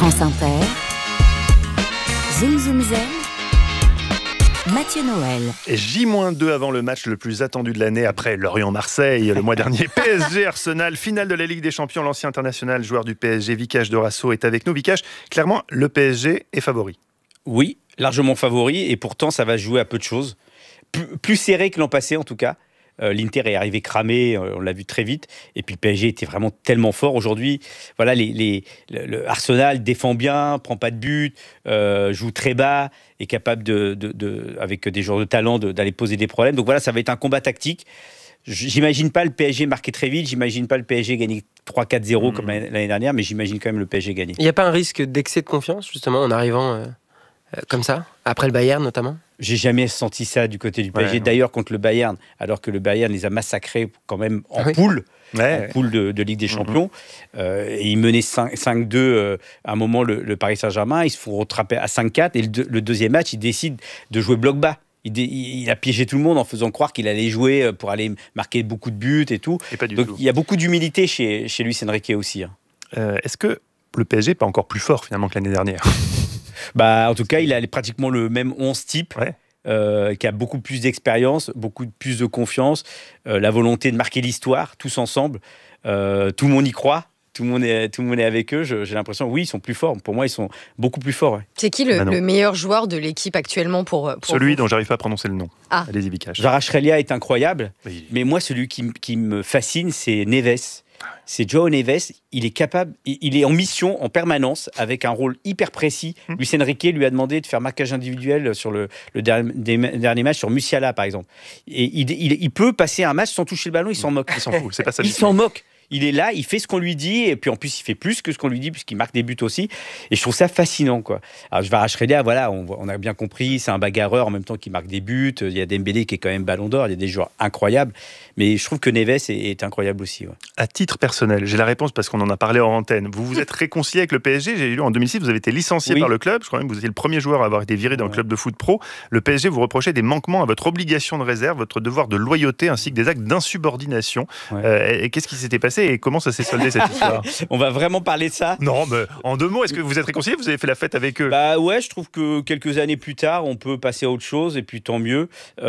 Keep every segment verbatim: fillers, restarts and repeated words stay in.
France Inter, Zoom Zoom Zen, Mathieu Noël. J deux avant le match le plus attendu de l'année après Lorient-Marseille le mois dernier. P S G Arsenal, finale de la Ligue des Champions. L'ancien international joueur du P S G, Vikash Dorasso, est avec nous. Vikash, clairement, le P S G est favori. Oui, largement favori, et pourtant ça va jouer à peu de choses. Plus, plus serré que l'an passé en tout cas. Euh, L'Inter est arrivé cramé, euh, on l'a vu très vite, et puis le P S G était vraiment tellement fort aujourd'hui. Voilà, les, les, le, le Arsenal défend bien, prend pas de but, euh, joue très bas, est capable de, de, de, avec des joueurs de talent de, d'aller poser des problèmes. Donc voilà, ça va être un combat tactique. J'imagine pas le P S G marquer très vite, j'imagine pas le P S G gagner trois quatre zéro mmh. comme l'année dernière, mais j'imagine quand même le P S G gagner. Il n'y a pas un risque d'excès de confiance justement en arrivant euh, euh, comme ça, après le Bayern notamment? J'ai jamais senti ça du côté du P S G. Ouais, D'ailleurs, contre le Bayern, alors que le Bayern les a massacrés quand même en oui. poule, ouais, en poule de, de Ligue des Champions. Mm-hmm. Euh, et ils menaient cinq deux euh, à un moment, le, le Paris Saint-Germain. Ils se font rattraper à cinq quatre. Et le, le deuxième match, ils décident de jouer bloc bas. Il, dé, il a piégé tout le monde en faisant croire qu'il allait jouer pour aller marquer beaucoup de buts et tout. Et pas du Donc tout. Il y a beaucoup d'humilité chez, chez Luis Enrique aussi. Hein. Euh, est-ce que le P S G n'est pas encore plus fort finalement que l'année dernière? Bah, en tout cas, il a pratiquement le même onze type. Ouais. Euh, qui a beaucoup plus d'expérience, beaucoup plus de confiance, euh, la volonté de marquer l'histoire, tous ensemble. Euh, tout le monde y croit, tout le monde est, tout le monde est avec eux. Je, j'ai l'impression, oui, ils sont plus forts. Pour moi, ils sont beaucoup plus forts. Ouais. C'est qui le, bah le meilleur joueur de l'équipe actuellement pour, pour Celui vous dont j'arrive pas à prononcer le nom. Ah. Allez-y, Vikash. Kvaratskhelia est incroyable, oui. Mais moi, celui qui, qui me fascine, c'est Neves. C'est João Neves, il est capable, il est en mission en permanence avec un rôle hyper précis. Mmh. Luis Enrique lui a demandé de faire marquage individuel sur le, le dernier, dernier match sur Musiala par exemple. Et il, il, il peut passer un match sans toucher le ballon, il s'en moque. Il s'en fout, c'est pas ça. Il s'en moque. Il est là, il fait ce qu'on lui dit, et puis en plus il fait plus que ce qu'on lui dit puisqu'il marque des buts aussi. Et je trouve ça fascinant, quoi. Alors Kvaratskhelia, voilà, on, on a bien compris, c'est un bagarreur en même temps qu'il marque des buts. Il y a Dembélé qui est quand même Ballon d'Or, il y a des joueurs incroyables, mais je trouve que Neves est, est incroyable aussi. Ouais. À titre personnel, j'ai la réponse parce qu'on en a parlé en antenne. Vous vous êtes réconcilié avec le P S G. J'ai lu en deux mille six, vous avez été licencié oui. par le club. Je crois même que vous étiez le premier joueur à avoir été viré d'un ouais. club de foot pro. Le P S G vous reprochait des manquements à votre obligation de réserve, votre devoir de loyauté, ainsi que des actes d'insubordination. Ouais. Euh, et qu'est-ce qui s'était passé et comment ça s'est soldé cette histoire? On va vraiment parler de ça? Non, mais en deux mots, est-ce que vous êtes réconciliés? Vous avez fait la fête avec eux? Bah ouais, je trouve que quelques années plus tard, on peut passer à autre chose et puis tant mieux.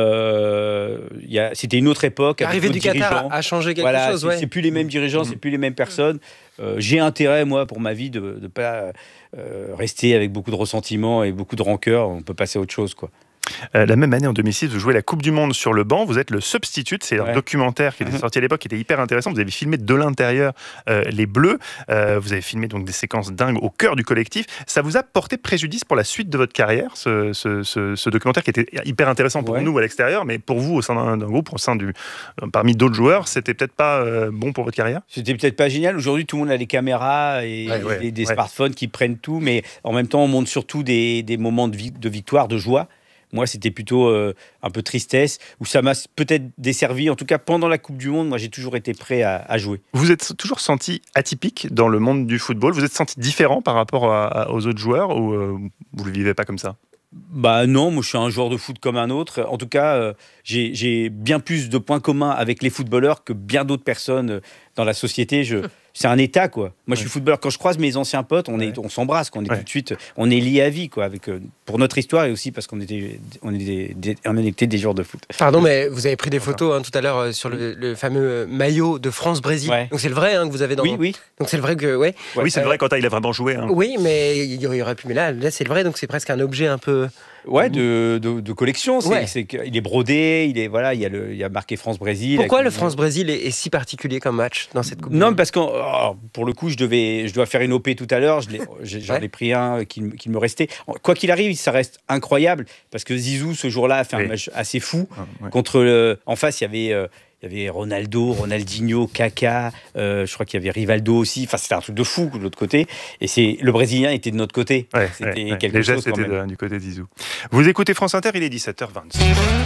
Euh, y a, c'était une autre époque. L'arrivée du Qatar a changé quelque voilà, chose. C'est, ouais. c'est plus les mêmes dirigeants, mmh. c'est plus les mêmes personnes. Euh, j'ai intérêt, moi, pour ma vie, de ne pas euh, rester avec beaucoup de ressentiment et beaucoup de rancœur. On peut passer à autre chose, quoi. Euh, la même année, en deux mille six, vous jouez la Coupe du Monde sur le banc. Vous êtes le substitute. C'est ouais. un documentaire qui était sorti à l'époque, qui était hyper intéressant. Vous avez filmé de l'intérieur euh, les Bleus. Euh, vous avez filmé donc des séquences dingues au cœur du collectif. Ça vous a porté préjudice pour la suite de votre carrière, ce, ce, ce, ce documentaire qui était hyper intéressant pour ouais. nous à l'extérieur, mais pour vous au sein d'un, d'un groupe, au sein du, parmi d'autres joueurs, c'était peut-être pas euh, bon pour votre carrière? C'était peut-être pas génial. Aujourd'hui, tout le monde a des caméras et, ouais, ouais, et des ouais. smartphones qui prennent tout, mais en même temps, on montre surtout des, des moments de, vi- de victoire, de joie. Moi, c'était plutôt euh, un peu tristesse, où ça m'a peut-être desservi. En tout cas, pendant la Coupe du Monde, moi, j'ai toujours été prêt à, à jouer. Vous êtes toujours senti atypique dans le monde du football? Vous êtes senti différent par rapport à, à, aux autres joueurs ou euh, vous ne le vivez pas comme ça? Bah non, moi je suis un joueur de foot comme un autre. En tout cas, euh, j'ai, j'ai bien plus de points communs avec les footballeurs que bien d'autres personnes euh, dans la société. Je, c'est un état, quoi. Moi, ouais. je suis footballeur. Quand je croise mes anciens potes, on, est, ouais. on s'embrasse, quoi. On est ouais. tout de suite, on est liés à vie, quoi, avec, euh, pour notre histoire et aussi parce qu'on était, on était, des, on était des joueurs de foot. Pardon, mais vous avez pris des photos hein, tout à l'heure euh, sur le, le fameux maillot de France-Brésil. Ouais. Donc c'est le vrai hein, que vous avez dans. Oui, oui. Donc c'est le vrai que, ouais. ouais oui, c'est euh, le vrai quand il a vraiment joué. Hein. Oui, mais il y aurait pu. Mais là, là, c'est le vrai. Donc c'est presque un objet un peu. Ouais, de, de, de collection. C'est, ouais. c'est, il est brodé, il est voilà, il y a le, il y a marqué France-Brésil. Pourquoi le France-Brésil est, est si particulier comme match dans cette coupe? Non, parce que oh, pour le coup, je devais, je dois faire une O P tout à l'heure. Je l'ai, j'en ouais. ai pris un qui, qui me restait. Quoi qu'il arrive, ça reste incroyable parce que Zizou ce jour-là a fait oui. un match assez fou ouais. contre. Le, en face, il y avait. Euh, Il y avait Ronaldo, Ronaldinho, Kaka, euh, je crois qu'il y avait Rivaldo aussi. Enfin, c'était un truc de fou de l'autre côté. Et c'est, le Brésilien était de notre côté. Ouais, c'était ouais, quelque les chose gestes quand étaient même. De, du côté d'Izou. Vous écoutez France Inter, il est dix-sept heures vingt-cinq.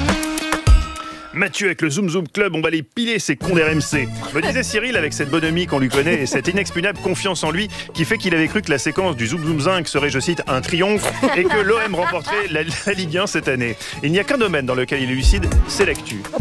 Mathieu avec le Zoom Zoom Club, on va les piler ces cons d'R M C. Me disait Cyril avec cette bonhomie qu'on lui connaît et cette inexpugnable confiance en lui qui fait qu'il avait cru que la séquence du Zoom Zoom cinq serait, je cite, un triomphe et que l'O M remporterait la, la Ligue un cette année. Il n'y a qu'un domaine dans lequel il est lucide, c'est l'actu.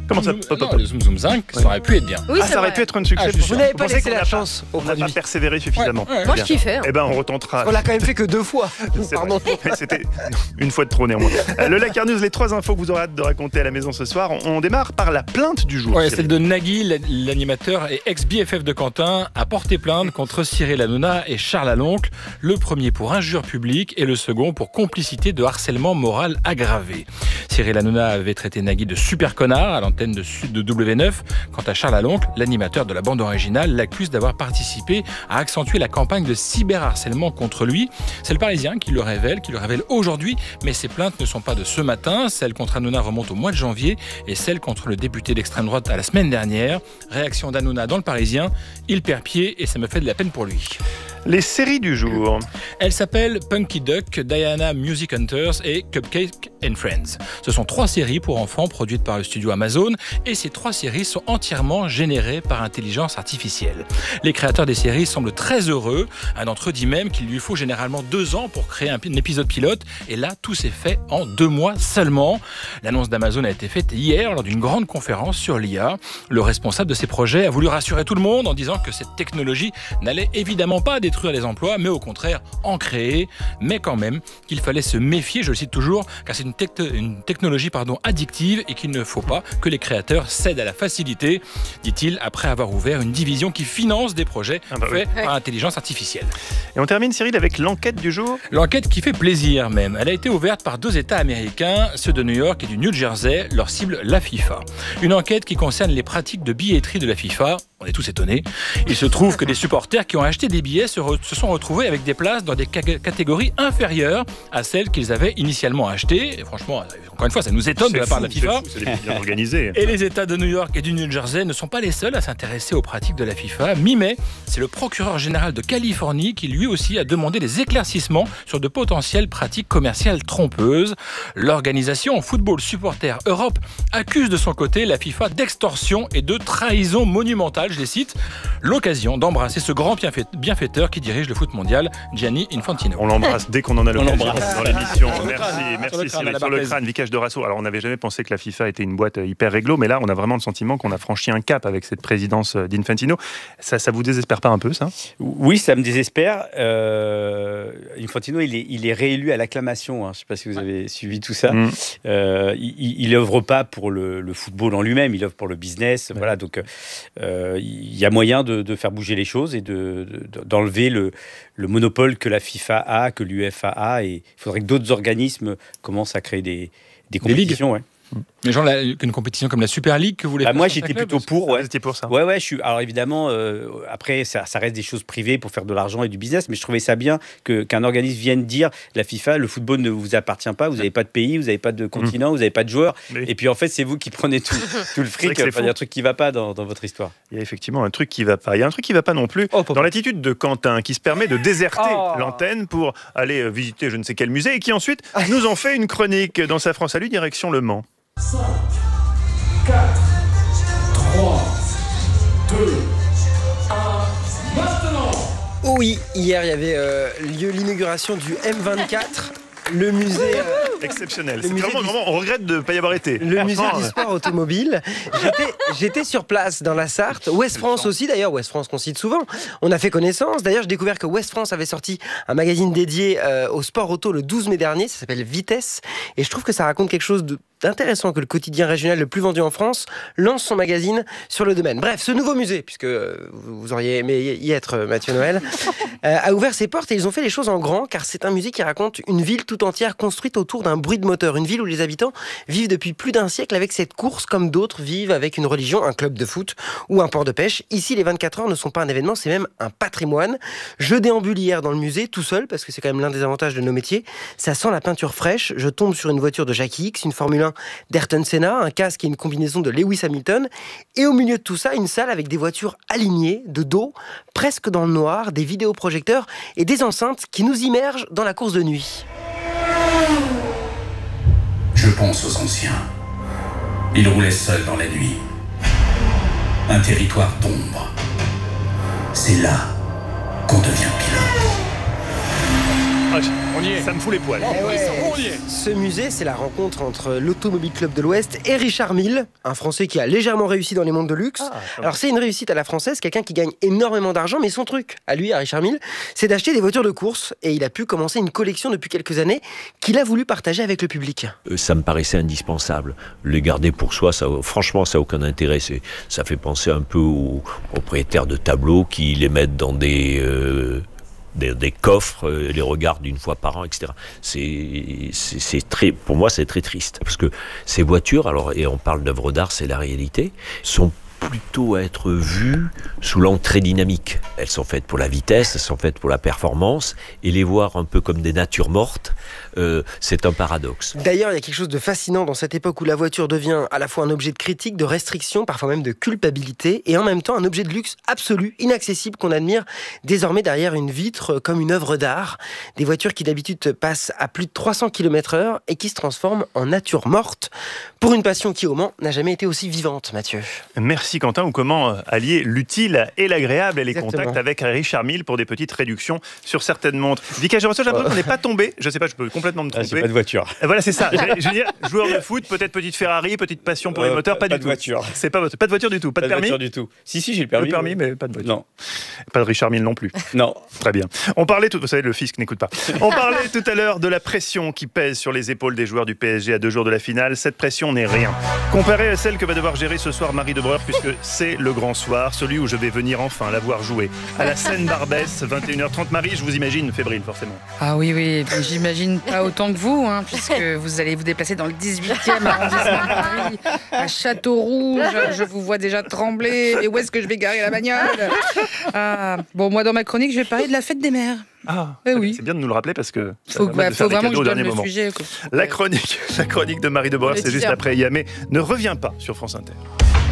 Comment ça Non, pop, pop, non, le Zoom Zoom cinq, ça aurait pu être bien. Oui, Ah, c'est ça aurait vrai. pu être un succès. Ah, je pour suis ça. Vous n'avez Vous pas pensez laissé qu'on la n'a chance au On n'a pas produit. persévéré suffisamment. Ouais, ouais. Moi, je kiffais. hein. Eh ben, on retentera. On l'a quand même fait que deux fois. C'est Pardon. vrai. C'était une fois de trop néanmoins. Euh, Le Lakers News, les trois infos que vous aurez hâte de raconter à la maison ce soir. On, on démarre par la plainte du jour. Ouais, Cyril. celle de Nagui, l'animateur et ex-B F F de Quentin, a porté plainte contre Cyril Hanouna et Charles Aloncle. Le premier pour injure publique et le second pour complicité de harcèlement moral aggravé. Cyril Hanouna avait traité Nagui de super connard à l'antenne de Sud de W neuf. Quant à Charles Aloncle, l'animateur de la bande originale, l'accuse d'avoir participé à accentuer la campagne de cyberharcèlement contre lui. C'est le Parisien qui le révèle, qui le révèle aujourd'hui, mais ces plaintes ne sont pas de ce matin. Celle contre Hanouna remonte au mois de janvier et celle contre le député d'extrême droite à la semaine dernière. Réaction d'Hanouna dans le Parisien, il perd pied et ça me fait de la peine pour lui. Les séries du jour. Elles s'appellent Punky Duck, Diana Music Hunters et Cupcake and Friends. Ce sont trois séries pour enfants produites par le studio Amazon et ces trois séries sont entièrement générées par intelligence artificielle. Les créateurs des séries semblent très heureux. Un d'entre eux dit même qu'il lui faut généralement deux ans pour créer un, un épisode pilote et là, tout s'est fait en deux mois seulement. L'annonce d'Amazon a été faite hier lors d'une grande conférence sur l'I A. Le responsable de ces projets a voulu rassurer tout le monde en disant que cette technologie n'allait évidemment pas détruire les emplois, mais au contraire en créer, mais quand même qu'il fallait se méfier, je le cite toujours, car c'est une, tec- une technologie pardon, addictive et qu'il ne faut pas que les créateurs cèdent à la facilité, dit-il, après avoir ouvert une division qui finance des projets Ah bah faits oui. par intelligence artificielle. Et on termine, Cyril, avec l'enquête du jour. L'enquête qui fait plaisir même, elle a été ouverte par deux États américains, ceux de New York et du New Jersey, leur cible la FIFA. Une enquête qui concerne les pratiques de billetterie de la FIFA. On est tous étonnés. Il se trouve que des supporters qui ont acheté des billets se, re- se sont retrouvés avec des places dans des ca- catégories inférieures à celles qu'ils avaient initialement achetées. Et franchement, encore une fois, ça nous étonne de la part de la C'est FIFA. fou, c'est des bien organisé. Et les États de New York et du New Jersey ne sont pas les seuls à s'intéresser aux pratiques de la FIFA. Mi-mai, c'est le procureur général de Californie qui lui aussi a demandé des éclaircissements sur de potentielles pratiques commerciales trompeuses. L'organisation Football Supporters Europe accuse de son côté la FIFA d'extorsion et de trahison monumentale, je les cite, l'occasion d'embrasser ce grand bienfait- bienfaiteur qui dirige le foot mondial, Gianni Infantino. On l'embrasse dès qu'on en a l'occasion l'embrasse. dans l'émission. Sur le Merci, crâne, merci sur le crâne, Cyril. à la Sur le Barthez. crâne, Vicage de Rasso. Alors on n'avait jamais pensé que la FIFA était une boîte hyper réglo, mais là on a vraiment le sentiment qu'on a franchi un cap avec cette présidence d'Infantino. Ça, ça vous désespère pas un peu, ça? Oui, ça me désespère. Euh, Infantino, il est, il est réélu à l'acclamation. Hein. Je ne sais pas si vous avez suivi tout ça. Mm. Euh, il n'œuvre pas pour le, le football en lui-même, il œuvre pour le business. Ouais. Voilà, donc euh, il y a moyen de, de faire bouger les choses et de, de- d'enlever le, le monopole que la FIFA a, que l'UEFA a. Et il faudrait que d'autres organismes commencent à créer des, des Des ligues. compétitions. Ouais. Mais genre la- une compétition comme la Super League que vous voulez Bah, faire moi, sur j'étais certains plutôt clubs, pour. Ouais. C'était pour ça. Ouais, ouais, je suis. Alors évidemment, euh, après, ça, ça reste des choses privées pour faire de l'argent et du business, mais je trouvais ça bien que, qu'un organisme vienne dire la FIFA, le football ne vous appartient pas, vous n'avez pas de pays, vous n'avez pas de continent, vous n'avez pas de joueurs, Oui. et puis en fait, c'est vous qui prenez tout, tout le vrai fric. que c'est Enfin, il y a fou. un truc qui ne va pas dans, dans votre histoire. Il y a effectivement un truc qui va pas. Il y a un truc qui va pas non plus Oh, papa. dans l'attitude de Quentin qui se permet de déserter Oh. l'antenne pour aller euh, visiter je ne sais quel musée et qui ensuite nous en fait une chronique dans sa France à lui direction Le Mans. quatre, trois, deux, un, maintenant! Oh oui, hier il y avait euh, lieu l'inauguration du M vingt-quatre, le musée, euh, Exceptionnel. Le C'est musée vraiment, du- vraiment, on regrette de ne pas y avoir été. le musée Franchement, du sport automobile. J'étais, j'étais sur place dans la Sarthe, Ouest France aussi d'ailleurs, Ouest France qu'on cite souvent. On a fait connaissance. D'ailleurs, j'ai découvert que Ouest France avait sorti un magazine dédié euh, au sport auto le douze mai dernier. Ça s'appelle Vitesse, et je trouve que ça raconte quelque chose de intéressant que le quotidien régional le plus vendu en France lance son magazine sur le domaine. Bref, ce nouveau musée, puisque euh, vous auriez aimé y être, euh, Mathieu Noël, euh, a ouvert ses portes et ils ont fait les choses en grand, car c'est un musée qui raconte une ville tout entière construite autour d'un bruit de moteur. Une ville où les habitants vivent depuis plus d'un siècle avec cette course, comme d'autres vivent avec une religion, un club de foot ou un port de pêche. Ici, les vingt-quatre heures ne sont pas un événement, c'est même un patrimoine. Je déambule hier dans le musée, tout seul, parce que c'est quand même l'un des avantages de nos métiers. Ça sent la peinture fraîche. Je tombe sur une voiture de Jackie X, une Formule un d'Ayrton Senna, un casque et une combinaison de Lewis Hamilton. Et au milieu de tout ça, une salle avec des voitures alignées, de dos, presque dans le noir, des vidéoprojecteurs et des enceintes qui nous immergent dans la course de nuit. Je pense aux anciens. Ils roulaient seuls dans la nuit. Un territoire d'ombre. C'est là qu'on devient pilote. Ah, on y est. Ça me fout les poils. Eh ouais. On y est. Ce musée, c'est la rencontre entre l'Automobile Club de l'Ouest et Richard Mille, un Français qui a légèrement réussi dans les mondes de luxe. Ah, Alors c'est une réussite à la française, quelqu'un qui gagne énormément d'argent, mais son truc, à lui, à Richard Mille, c'est d'acheter des voitures de course. Et il a pu commencer une collection depuis quelques années qu'il a voulu partager avec le public. Euh, Ça me paraissait indispensable. Les garder pour soi, ça, franchement, ça n'a aucun intérêt. C'est, ça fait penser un peu aux propriétaires de tableaux qui les mettent dans des... Euh, Des, des coffres, euh, les regardent une fois par an, et cetera. C'est, c'est, c'est très, pour moi, c'est très triste. Parce que ces voitures, alors, et on parle d'œuvres d'art, c'est la réalité, sont plutôt à être vues sous l'angle très dynamique. Elles sont faites pour la vitesse, elles sont faites pour la performance, et les voir un peu comme des natures mortes, euh, c'est un paradoxe. D'ailleurs, il y a quelque chose de fascinant dans cette époque où la voiture devient à la fois un objet de critique, de restriction, parfois même de culpabilité, et en même temps un objet de luxe absolu, inaccessible, qu'on admire désormais derrière une vitre comme une œuvre d'art. Des voitures qui d'habitude passent à plus de trois cents kilomètres heure et qui se transforment en nature morte pour une passion qui, au Mans, n'a jamais été aussi vivante, Mathieu. Merci Quentin, ou comment allier l'utile et l'agréable et les Exactement. contacts avec Richard Mille pour des petites réductions sur certaines montres. Vika Gerosso, j'ai l'impression qu'on n'est pas tombé, je sais pas, je peux complètement me Ah, tromper. j'ai pas de voiture. Et voilà, c'est ça. Je je veux dire, joueur de foot, peut-être petite Ferrari, petite passion pour les Euh, moteurs, pas, pas du de tout. voiture. C'est pas votre, pas de voiture du tout, pas, Pas de de permis. voiture du tout. Si, si, j'ai le permis. Le permis, mais- mais pas de voiture. Non. Pas de Richard Mille non plus. Non. Très bien. On parlait, tout, vous savez, le fisc n'écoute pas. On parlait tout à l'heure de la pression qui pèse sur les épaules des joueurs du P S G à deux jours de la finale. Cette pression n'est rien comparée à celle que va devoir gérer ce soir Marie Debreur, puisque c'est le grand soir, celui où je vais venir enfin la voir jouer. À la Seine-Barbès, vingt et une heures trente. Marie, je vous imagine fébrile, forcément. Ah oui, oui, mais j'imagine pas autant que vous, hein, puisque vous allez vous déplacer dans le dix-huitième arrondissement de Paris, à Châteaurouge. Je vous vois déjà trembler. Et où est-ce que je vais garer la bagnole? Ah, bon, moi, dans ma chronique, je vais parler de la fête des mères. Ah, Eh oui. c'est bien de nous le rappeler parce que ça Faut, va bah, permettre de faire faut des vraiment que cadeaux je au donne dernier le moment. sujet. La chronique, la chronique de Marie Debreur, Le c'est juste teaser. après Yamé. Ne reviens pas sur France Inter.